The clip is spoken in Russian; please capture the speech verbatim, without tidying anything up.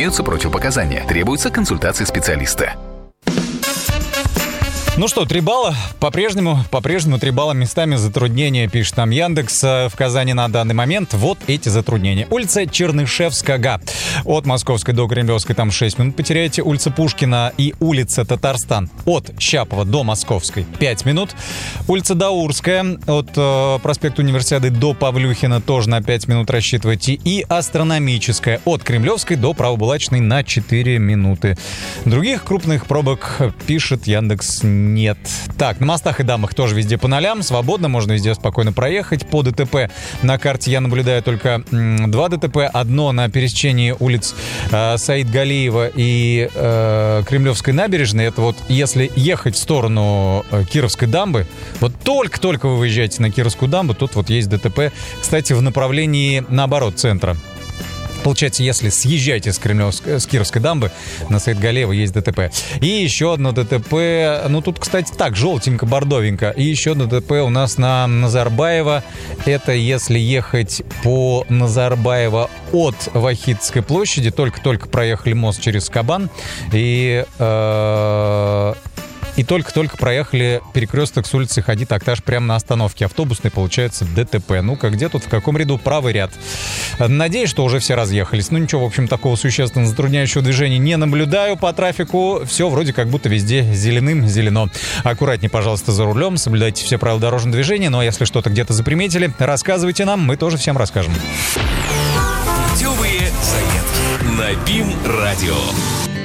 Имеются противопоказания. Требуется консультация специалиста. Ну что, три балла. По-прежнему, по-прежнему три балла местами затруднения, пишет нам Яндекс. В Казани на данный момент вот эти затруднения. Улица Чернышевского. От Московской до Кремлевской там шесть минут потеряете. Улица Пушкина и улица Татарстан от Щапова до Московской пять минут. Улица Даурская от э, проспекта Универсиады до Павлюхина тоже на пять минут рассчитывайте. И Астрономическая от Кремлевской до Правобулачной на четыре минуты. Других крупных пробок, пишет Яндекс, нет. Так, на мостах и дамбах тоже везде по нолям. Свободно, можно везде спокойно проехать. По ДТП на карте я наблюдаю только м, два ДТП. Одно на пересечении улиц э, Саид-Галиева и э, Кремлевской набережной. Это вот если ехать в сторону э, Кировской дамбы, вот только-только вы выезжаете на Кировскую дамбу, тут вот есть ДТП. Кстати, в направлении, наоборот, центра. Получается, если съезжаете с, Кремлевской, с Кировской дамбы, на Саид-Галиева есть ДТП. И еще одно ДТП, ну тут, кстати, так, желтенько-бордовенько. И еще одно ДТП у нас на Назарбаева. Это если ехать по Назарбаева от Вахитской площади. Только-только проехали мост через Кабан. И... Э- И только-только проехали перекресток с улицы Хади Такташ прямо на остановке автобусной, получается, ДТП. Ну-ка, где тут, в каком ряду? Правый ряд. Надеюсь, что уже все разъехались. Ну, ничего, в общем, такого существенно затрудняющего движения не наблюдаю по трафику. Все вроде как будто везде зеленым зелено. Аккуратнее, пожалуйста, за рулем. Соблюдайте все правила дорожного движения. Ну, а если что-то где-то заприметили, рассказывайте нам, мы тоже всем расскажем. Путевые заметки на БИМ-радио.